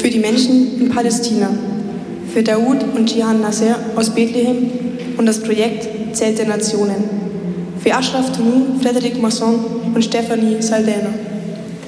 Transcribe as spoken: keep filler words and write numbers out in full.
für die Menschen in Palästina, für Daoud und Jihan Nasser aus Bethlehem und das Projekt Zelt der Nationen, für Ashraf Tonu, Frederik Masson und Stephanie Saldana.